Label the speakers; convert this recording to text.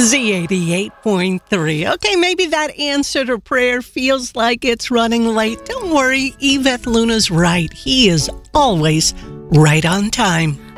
Speaker 1: Z88.3. Okay, maybe that answer to prayer feels like it's running late. Don't worry, Yvette Luna's right. He is always right on time.